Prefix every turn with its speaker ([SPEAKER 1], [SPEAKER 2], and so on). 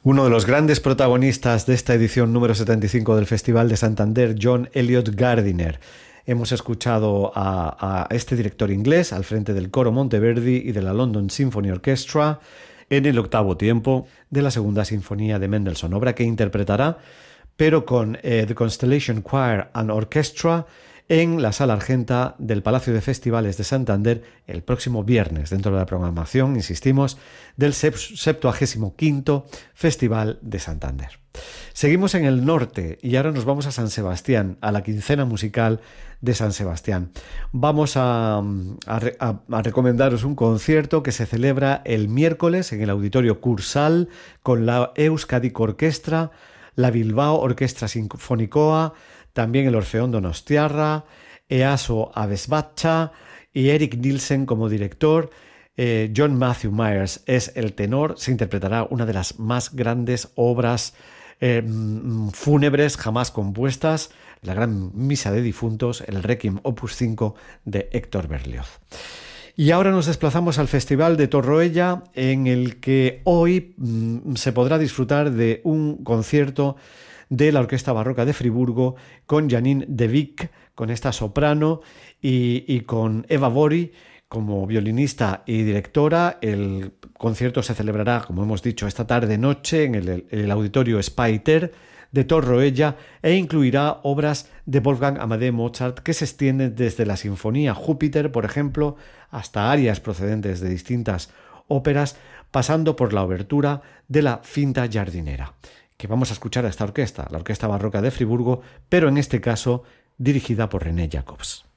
[SPEAKER 1] Uno de los grandes protagonistas de esta edición número 75 del Festival de Santander, John Eliot Gardiner. Hemos escuchado a este director inglés al frente del Coro Monteverdi y de la London Symphony Orchestra en el octavo tiempo de la segunda sinfonía de Mendelssohn, obra que interpretará, pero con The Constellation Choir and Orchestra en la Sala Argenta del Palacio de Festivales de Santander el próximo viernes, dentro de la programación, insistimos, del 75º Festival de Santander. Seguimos en el norte y ahora nos vamos a San Sebastián, a la quincena musical de San Sebastián. Vamos a recomendaros un concierto que se celebra el miércoles en el Auditorio Cursal con la Euskadiko Orkestra, la Bilbao Orquestra Sinfónicoa, también el Orfeón Donostiarra, Easo Abesbacha y Eric Nielsen como director. John Matthew Myers es el tenor. Se interpretará una de las más grandes obras fúnebres jamás compuestas, la Gran Misa de Difuntos, el Requiem Opus 5 de Héctor Berlioz. Y ahora nos desplazamos al Festival de Torroella, en el que hoy se podrá disfrutar de un concierto de la Orquesta Barroca de Friburgo con Janine de Vic, con esta soprano, y con Eva Bori como violinista y directora. El concierto se celebrará, como hemos dicho, esta tarde-noche en el Auditorio Spyter de Torroella e incluirá obras de Wolfgang Amadeus Mozart que se extienden desde la Sinfonía Júpiter, por ejemplo, hasta arias procedentes de distintas óperas, pasando por la obertura de la Finta Jardinera, que vamos a escuchar a esta orquesta, la Orquesta Barroca de Friburgo, pero en este caso dirigida por René Jacobs.